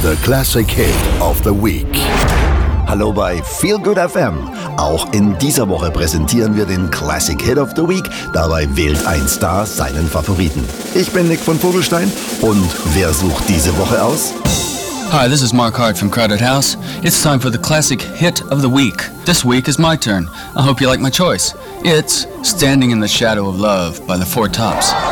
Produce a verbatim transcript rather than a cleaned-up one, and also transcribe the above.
The Classic Hit of the Week. Hallo bei Feel Good F M. Auch in dieser Woche präsentieren wir den Classic Hit of the Week. Dabei wählt ein Star seinen Favoriten. Ich bin Nick von Vogelstein und wer sucht diese Woche aus? Hi, this is Mark Hart from Crowded House. It's time for the Classic Hit of the Week. This week is my turn. I hope you like my choice. It's Standing in the Shadow of Love by the Four Tops.